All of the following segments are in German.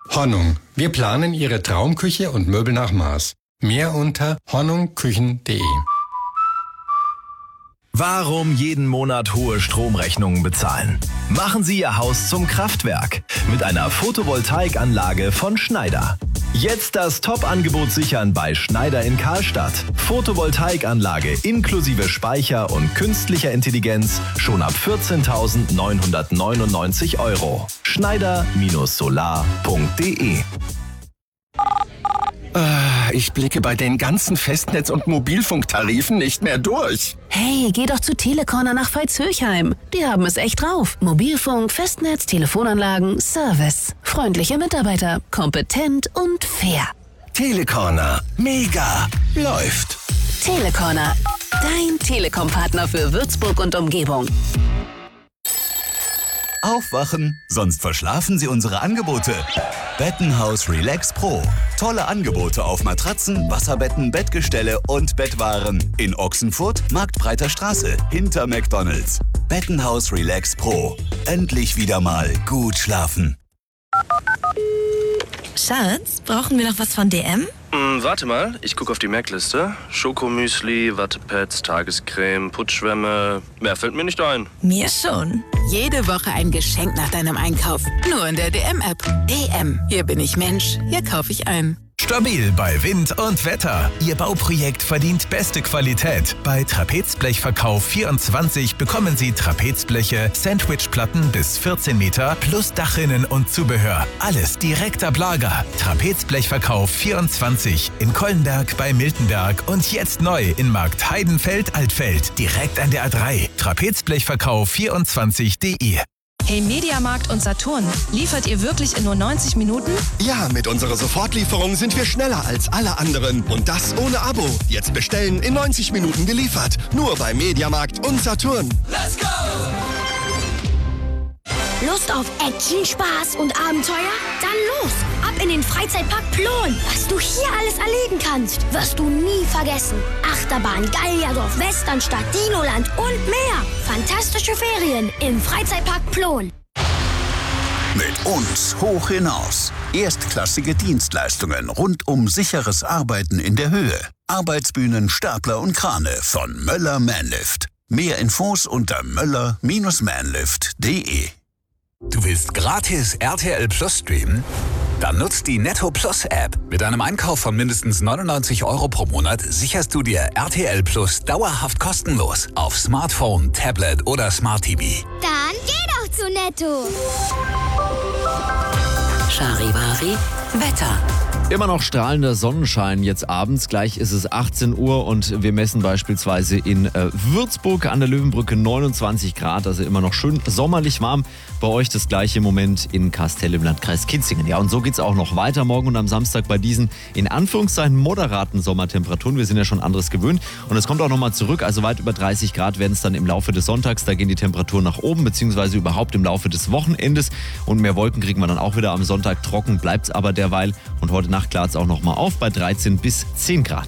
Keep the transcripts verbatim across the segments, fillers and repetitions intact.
Hornung. Wir planen Ihre Traumküche und Möbel nach Maß. Mehr unter hornungküchen punkt de. Warum jeden Monat hohe Stromrechnungen bezahlen? Machen Sie Ihr Haus zum Kraftwerk mit einer Photovoltaikanlage von Schneider. Jetzt das Top-Angebot sichern bei Schneider in Karlstadt. Photovoltaikanlage inklusive Speicher und künstlicher Intelligenz schon ab vierzehntausendneunhundertneunundneunzig Euro. Schneider Solar punkt de. Ich blicke bei den ganzen Festnetz- und Mobilfunktarifen nicht mehr durch. Hey, geh doch zu Telecorner nach Veitshöchheim. Die haben es echt drauf. Mobilfunk, Festnetz, Telefonanlagen, Service. Freundliche Mitarbeiter, kompetent und fair. Telecorner. Mega. Läuft. Telecorner. Dein Telekom-Partner für Würzburg und Umgebung. Aufwachen, sonst verschlafen Sie unsere Angebote. Bettenhaus Relax Pro. Tolle Angebote auf Matratzen, Wasserbetten, Bettgestelle und Bettwaren. In Ochsenfurt, Marktbreiter Straße, hinter McDonald's. Bettenhaus Relax Pro. Endlich wieder mal gut schlafen. Schatz, brauchen wir noch was von D M? Hm, warte mal, ich gucke auf die Merkliste. Schokomüsli, Wattepads, Tagescreme, Putzschwämme. Mehr fällt mir nicht ein. Mir schon. Jede Woche ein Geschenk nach deinem Einkauf. Nur in der D M-App. D M. Hier bin ich Mensch. Hier kaufe ich ein. Stabil bei Wind und Wetter. Ihr Bauprojekt verdient beste Qualität. Bei Trapezblechverkauf vierundzwanzig bekommen Sie Trapezbleche, Sandwichplatten bis vierzehn Meter plus Dachrinnen und Zubehör. Alles direkt ab Lager. Trapezblechverkauf vierundzwanzig in Kollenberg bei Miltenberg und jetzt neu in Markt Heidenfeld-Altfeld. Direkt an der A drei. Trapezblechverkauf vierundzwanzig punkt de. Hey Mediamarkt und Saturn, liefert ihr wirklich in nur neunzig Minuten? Ja, mit unserer Sofortlieferung sind wir schneller als alle anderen. Und das ohne Abo. Jetzt bestellen, in neunzig Minuten geliefert. Nur bei Mediamarkt und Saturn. Let's go! Lust auf Action, Spaß und Abenteuer? Dann los! Ab in den Freizeitpark Plon. Was du hier alles erleben kannst, wirst du nie vergessen. Achterbahn, Gallierdorf, Westernstadt, Dinoland und mehr. Fantastische Ferien im Freizeitpark Plon. Mit uns hoch hinaus. Erstklassige Dienstleistungen rund um sicheres Arbeiten in der Höhe. Arbeitsbühnen, Stapler und Krane von Möller Manlift. Mehr Infos unter möller manlift punkt de. Du willst gratis R T L Plus streamen? Dann nutzt die Netto Plus App. Mit einem Einkauf von mindestens neunundneunzig Euro pro Monat sicherst du dir R T L Plus dauerhaft kostenlos auf Smartphone, Tablet oder Smart T V. Dann geh doch zu Netto. Charivari Wetter. Immer noch strahlender Sonnenschein jetzt abends. Gleich ist es achtzehn Uhr und wir messen beispielsweise in äh, Würzburg an der Löwenbrücke neunundzwanzig Grad. Also immer noch schön sommerlich warm. Bei euch das gleiche im Moment in Kastel im Landkreis Kitzingen. Ja, und so geht's auch noch weiter morgen und am Samstag bei diesen in Anführungszeichen moderaten Sommertemperaturen. Wir sind ja schon anderes gewöhnt. Und es kommt auch nochmal zurück. Also weit über dreißig Grad werden es dann im Laufe des Sonntags. Da gehen die Temperaturen nach oben, beziehungsweise überhaupt im Laufe des Wochenendes. Und mehr Wolken kriegen wir dann auch wieder am Sonntag. Trocken bleibt's aber derweil. Und heute Nacht klart es auch nochmal auf bei dreizehn bis zehn Grad.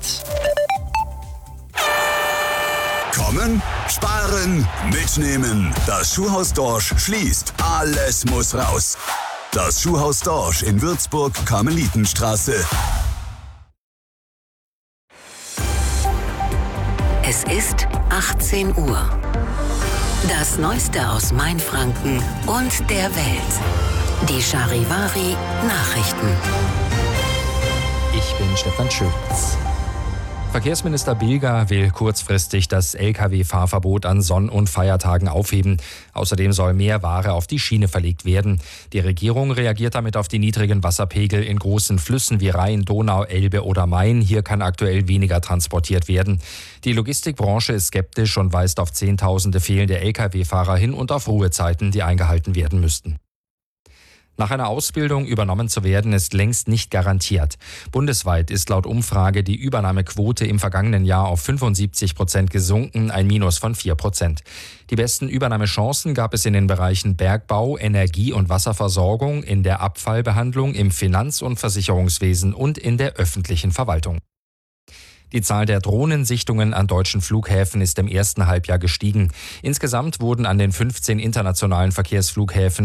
Kommen, sparen, mitnehmen. Das Schuhhaus Dorsch schließt. Alles muss raus. Das Schuhhaus Dorsch in Würzburg, Karmelitenstraße. Es ist achtzehn Uhr. Das Neueste aus Mainfranken und der Welt. Die Charivari Nachrichten. Ich bin Stefan Schulz. Verkehrsminister Bilger will kurzfristig das L K W-Fahrverbot an Sonn- und Feiertagen aufheben. Außerdem soll mehr Ware auf die Schiene verlegt werden. Die Regierung reagiert damit auf die niedrigen Wasserpegel in großen Flüssen wie Rhein, Donau, Elbe oder Main. Hier kann aktuell weniger transportiert werden. Die Logistikbranche ist skeptisch und weist auf Zehntausende fehlende L K W-Fahrer hin und auf Ruhezeiten, die eingehalten werden müssten. Nach einer Ausbildung übernommen zu werden, ist längst nicht garantiert. Bundesweit ist laut Umfrage die Übernahmequote im vergangenen Jahr auf fünfundsiebzig Prozent gesunken, ein Minus von vier Prozent. Die besten Übernahmechancen gab es in den Bereichen Bergbau, Energie- und Wasserversorgung, in der Abfallbehandlung, im Finanz- und Versicherungswesen und in der öffentlichen Verwaltung. Die Zahl der Drohnensichtungen an deutschen Flughäfen ist im ersten Halbjahr gestiegen. Insgesamt wurden an den fünfzehn internationalen Verkehrsflughäfen